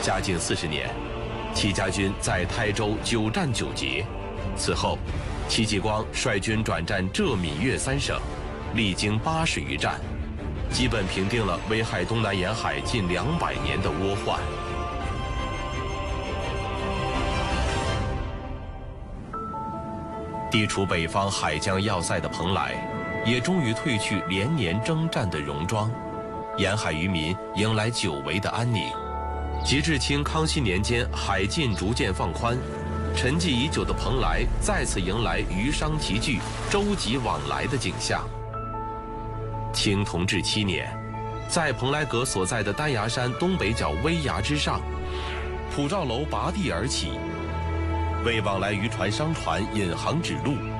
嘉靖40年，戚家军在台州9战9捷。此后，戚继光率军转战浙闽粤3省，历经80余战，基本平定了危害东南沿海近200年的倭患。地处北方海疆要塞的蓬莱，也终于褪去连年征战的戎装，沿海渔民迎来久违的安宁。及至清康熙年间，海禁逐渐放宽，沉寂已久的蓬莱再次迎来渔商齐聚、舟楫往来的景象。清同治7年，在蓬莱阁所在的丹崖山东北角危崖之上，普照楼拔地而起，为往来渔船商船引航指路，